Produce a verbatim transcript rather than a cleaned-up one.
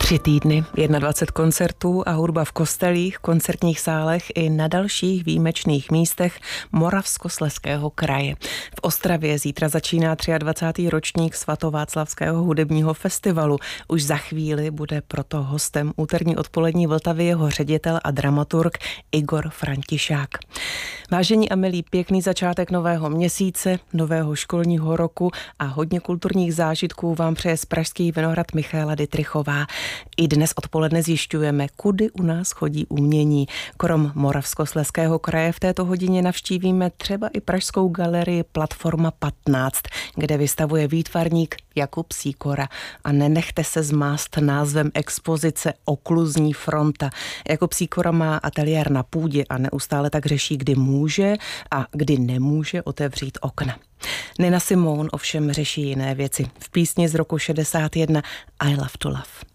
Tři týdny, dvacet jedna koncertů a hudba v kostelích, koncertních sálech i na dalších výjimečných místech Moravskoslezského kraje. V Ostravě zítra začíná dvacátý třetí ročník svatováclavského hudebního festivalu. Už za chvíli bude proto hostem úterní odpolední Vltavy jeho ředitel a dramaturg Igor Františák. Vážení a milí, pěkný začátek nového měsíce, nového školního roku a hodně kulturních zážitků vám přeje z Pražských Vinohrad Michaela Dittrichová. I dnes odpoledne zjišťujeme, kudy u nás chodí umění. Krom Moravskoslezského kraje v této hodině navštívíme třeba i pražskou galerii Platforma patnáct, kde vystavuje výtvarník Jakub Sýkora. A nenechte se zmást názvem expozice Okluzní fronta. Jakub Sýkora má ateliér na půdě a neustále tak řeší, kdy může a kdy nemůže otevřít okna. Nina Simone ovšem řeší jiné věci. V písni z roku šedesát jedna I Love to Love.